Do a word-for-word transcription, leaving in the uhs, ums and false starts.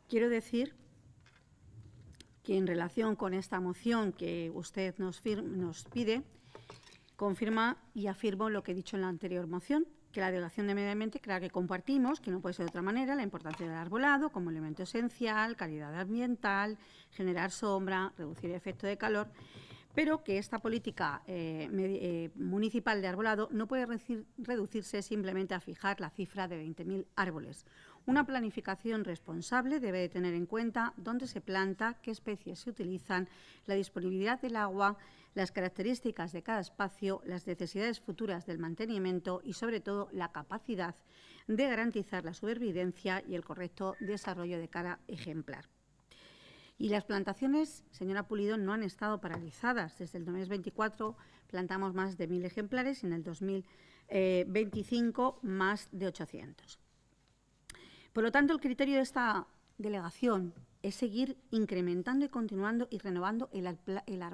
quiero decir que en relación con esta moción que usted nos, nos pide, confirma y afirmo lo que he dicho en la anterior moción, que la Delegación de Medio Ambiente, claro que compartimos, que no puede ser de otra manera, la importancia del arbolado como elemento esencial, calidad ambiental, generar sombra, reducir el efecto de calor, pero que esta política eh, eh, municipal de arbolado no puede reducirse simplemente a fijar la cifra de veinte mil árboles. Una planificación responsable debe de tener en cuenta dónde se planta, qué especies se utilizan, la disponibilidad del agua, las características de cada espacio, las necesidades futuras del mantenimiento y, sobre todo, la capacidad de garantizar la supervivencia y el correcto desarrollo de cada ejemplar. Y las plantaciones, señora Pulido, no han estado paralizadas. Desde el dos mil veinticuatro plantamos más de mil ejemplares y en el dos mil veinticinco más de ochocientos. Por lo tanto, el criterio de esta delegación es seguir incrementando y continuando y renovando el, el